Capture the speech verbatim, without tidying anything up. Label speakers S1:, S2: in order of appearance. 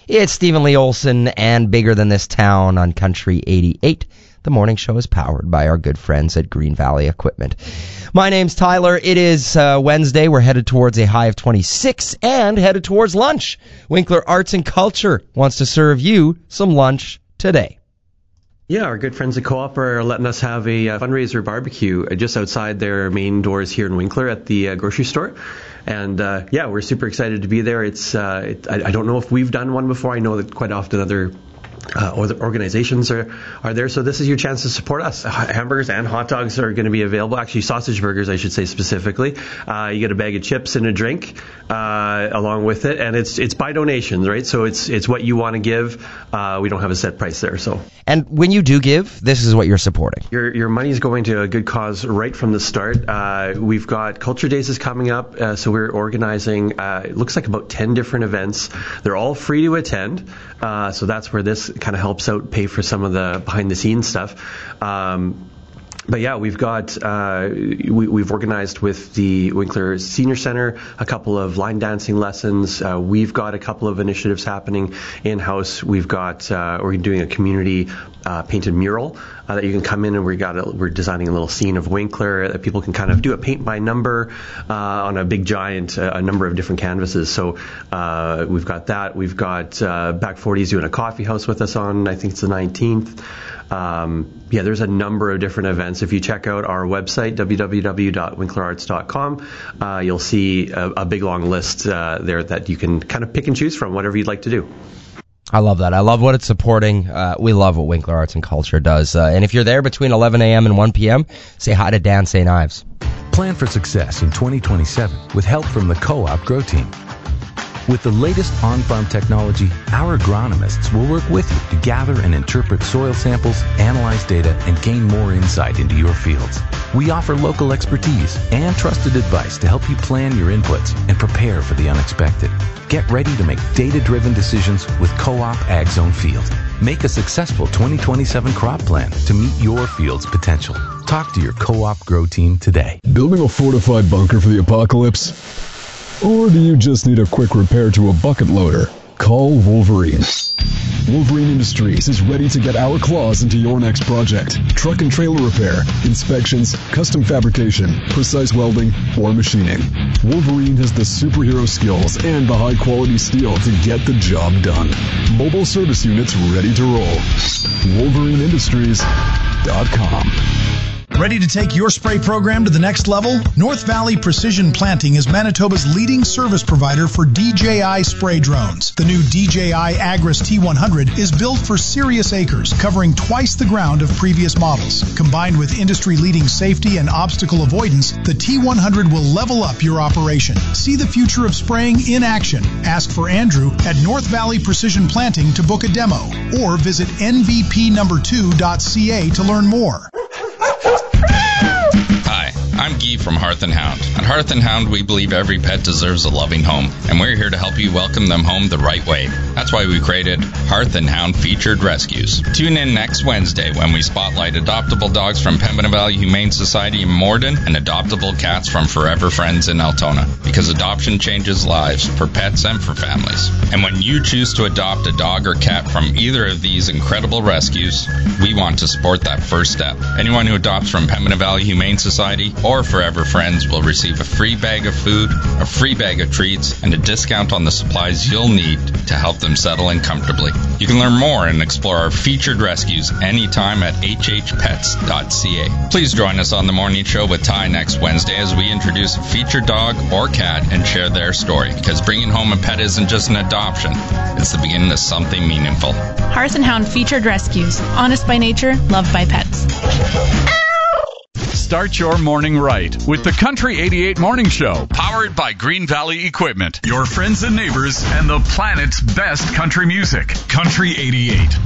S1: It's Stephen Lee Olson and Bigger Than This Town on Country eighty-eight. The morning show is powered by our good friends at Green Valley Equipment. My name's Tyler. It is uh, Wednesday. We're headed towards a high of twenty-six and headed towards lunch. Winkler Arts and Culture wants to serve you some lunch today.
S2: Yeah, our good friends at Co-op are letting us have a uh, fundraiser barbecue just outside their main doors here in Winkler at the uh, grocery store. And, uh, yeah, we're super excited to be there. It's uh, it, I, I don't know if we've done one before. I know that quite often other Uh, or the organizations are, are there, so this is your chance to support us. Uh, hamburgers and hot dogs are going to be available. Actually, sausage burgers, I should say specifically. Uh, you get a bag of chips and a drink uh, along with it, and it's it's by donations, right? So it's it's what you want to give. Uh, we don't have a set price there. So. And
S1: when you do give, this is what you're supporting.
S2: Your your money is going to a good cause right from the start. Uh, we've got Culture Days is coming up, uh, so we're organizing. Uh, it looks like about ten different events. They're all free to attend. Uh, so that's where this kind of helps out pay for some of the behind the scenes stuff. Um, But yeah, we've got uh, we, we've organized with the Winkler Senior Center a couple of line dancing lessons. Uh, we've got a couple of initiatives happening in house. We've got uh, we're doing a community uh, painted mural uh, that you can come in, and we got a, we're designing a little scene of Winkler that people can kind of do a paint by number uh, on a big giant uh, a number of different canvases. So uh, we've got that. We've got uh, Back forties doing a coffee house with us on I think it's the nineteenth. Um, yeah, there's a number of different events. If you check out our website, w w w dot winkler arts dot com, uh, you'll see a, a big long list uh, there that you can kind of pick and choose from, whatever you'd like to do.
S1: I love that. I love what it's supporting. Uh, we love what Winkler Arts and Culture does. Uh, and if you're there between eleven a.m. and one p.m., say hi to Dan Saint Ives.
S3: Plan for success in twenty twenty-seven with help from the Co-op Grow Team. With the latest on-farm technology, our agronomists will work with you to gather and interpret soil samples, analyze data, and gain more insight into your fields. We offer local expertise and trusted advice to help you plan your inputs and prepare for the unexpected. Get ready to make data-driven decisions with Co-op AgZone Field. Make a successful twenty twenty-seven crop plan to meet your field's potential. Talk to your Co-op Grow Team today.
S4: Building a fortified bunker for the apocalypse? Or do you just need a quick repair to a bucket loader? Call Wolverine. Wolverine Industries is ready to get our claws into your next project. Truck and trailer repair, inspections, custom fabrication, precise welding, or machining. Wolverine has the superhero skills and the high-quality steel to get the job done. Mobile service units ready to roll. Wolverine Industries dot com.
S5: Ready to take your spray program to the next level? North Valley Precision Planting is Manitoba's leading service provider for D J I spray drones. The new D J I Agris T one hundred is built for serious acres, covering twice the ground of previous models. Combined with industry-leading safety and obstacle avoidance, the T one hundred will level up your operation. See the future of spraying in action. Ask for Andrew at North Valley Precision Planting to book a demo, or visit N V P number two dot C A to learn more.
S6: Hi, I'm Guy from Hearth and Hound. At Hearth and Hound, we believe every pet deserves a loving home, and we're here to help you welcome them home the right way. That's why we created Hearth and Hound Featured Rescues. Tune in next Wednesday when we spotlight adoptable dogs from Pembina Valley Humane Society in Morden and adoptable cats from Forever Friends in Altona, because adoption changes lives for pets and for families. And when you choose to adopt a dog or cat from either of these incredible rescues, we want to support that first step. Anyone who adopts from Pembina Valley Humane Society or Forever Friends will receive a free bag of food, a free bag of treats, and a discount on the supplies you'll need to help them settle in comfortably. You can learn more and explore our featured rescues anytime at h h pets dot c a. Please join us on the morning show with Ty next Wednesday as we introduce a featured dog or cat and share their story, because bringing home a pet isn't just an adoption, it's the beginning of something meaningful.
S7: Hearth and Hound Featured Rescues. Honest by nature, loved by pets.
S8: Start your morning right with the Country eighty-eight Morning Show, powered by Green Valley Equipment, your friends and neighbors, and the planet's best country music. Country eighty-eight.